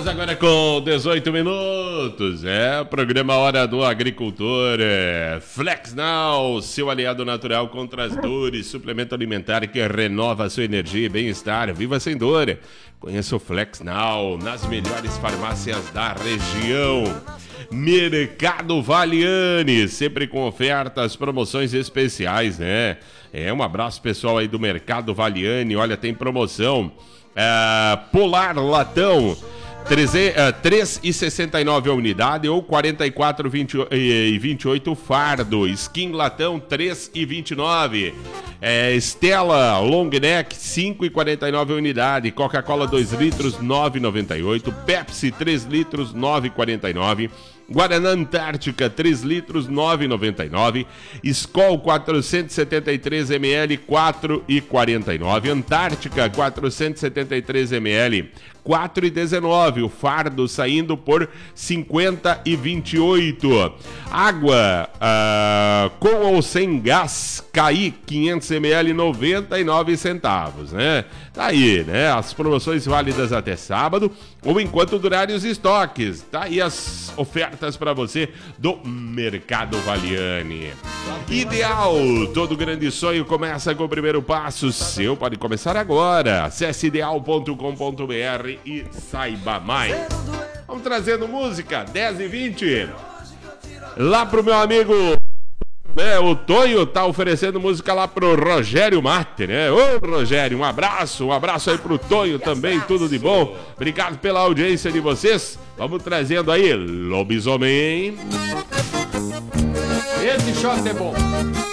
agora com 18 minutos. O programa Hora do Agricultor. Flex Now, seu aliado natural contra as dores. Suplemento alimentar que renova a sua energia e bem-estar. Viva sem dor. Conheça o Flex Now nas melhores farmácias da região. Mercado Valiani, sempre com ofertas, promoções especiais, né? Um abraço pessoal aí do Mercado Valiani. Olha, tem promoção. Polar Latão 3,69 a unidade ou 44,28 fardo. Skin Latão 3,29. Stella Long Neck 5,49 a unidade. Coca-Cola 2 litros 9,98. Pepsi 3 litros 9,49. Guaraná Antártica 3 litros 9,99. Skol 473 ml 4,49. Antártica 473 ml 4,19. O fardo saindo por 50,28. Água com ou sem gás CAI 500 ml 99 centavos, né? Tá aí, né? As promoções válidas até sábado ou enquanto durarem os estoques. Tá aí as ofertas para você do Mercado Valiani. Ideal, todo grande sonho começa com o primeiro passo. Seu pode começar agora. Acesse ideal.com.br e saiba mais. Vamos trazendo música, 10h20. Lá pro meu amigo o Tonho tá oferecendo música lá pro Rogério Mate, né? Ô Rogério, um abraço aí pro Tonho também, tudo de bom. Obrigado pela audiência de vocês. Vamos trazendo aí Lobisomem. Esse shot é bom.